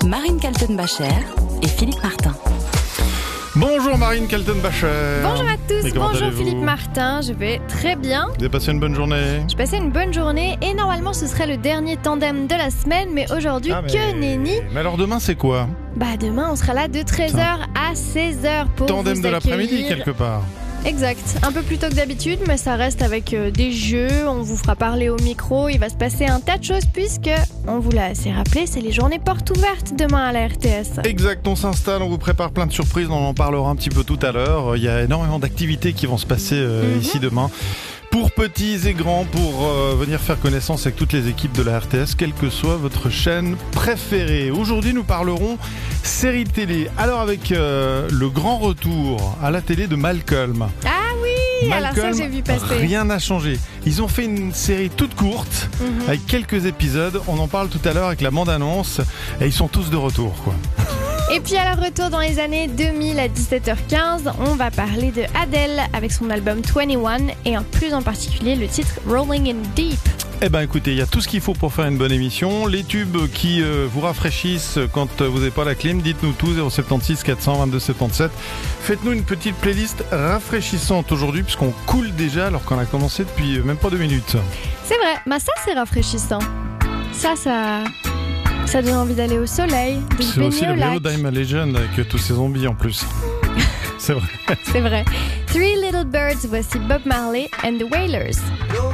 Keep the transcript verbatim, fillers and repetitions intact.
Marine Kaltenbacher et Philippe Martin. Bonjour Marine Kaltenbacher. Bonjour à tous, bonjour allez-vous? Philippe Martin, je vais très bien. Vous avez passé une bonne journée? Je passais une bonne journée et normalement ce serait le dernier tandem de la semaine, mais aujourd'hui ah, mais... que nenni. Mais alors demain c'est quoi? Bah demain on sera là de treize heures à seize heures pour tandem vous de accueillir. l'après-midi quelque part. Exact, un peu plus tôt que d'habitude, mais ça reste avec euh, des jeux, on vous fera parler au micro, il va se passer un tas de choses puisque, on vous l'a assez rappelé, c'est les journées portes ouvertes demain à la R T S. Exact, on s'installe, on vous prépare plein de surprises, on en parlera un petit peu tout à l'heure. Il y a énormément d'activités qui vont se passer euh, mm-hmm. ici demain. Pour petits et grands, pour euh, venir faire connaissance avec toutes les équipes de la R T S, quelle que soit votre chaîne préférée. Aujourd'hui, nous parlerons série télé. Alors avec euh, le grand retour à la télé de Malcolm. Ah oui, Malcolm, alors ça j'ai vu passer. Rien n'a changé. Ils ont fait une série toute courte, mm-hmm. avec quelques épisodes. On en parle tout à l'heure avec la bande-annonce. Et ils sont tous de retour, quoi. Et puis à leur retour dans les années deux mille à dix-sept heures quinze, on va parler de Adele avec son album vingt et un et en plus en particulier le titre Rolling in Deep. Eh ben écoutez, il y a tout ce qu'il faut pour faire une bonne émission. Les tubes qui euh, vous rafraîchissent quand vous n'avez pas la clim, dites-nous tout, zéro sept six quatre cent vingt-deux soixante-dix-sept. Faites-nous une petite playlist rafraîchissante aujourd'hui puisqu'on coule déjà alors qu'on a commencé depuis même pas deux minutes. C'est vrai, bah ça c'est rafraîchissant. Ça, ça... Ça donne envie d'aller au soleil, de se baigner au lac. C'est aussi le Blue Diamond Legend avec tous ces zombies en plus. C'est vrai. C'est vrai. Three Little Birds, voici Bob Marley and the Wailers.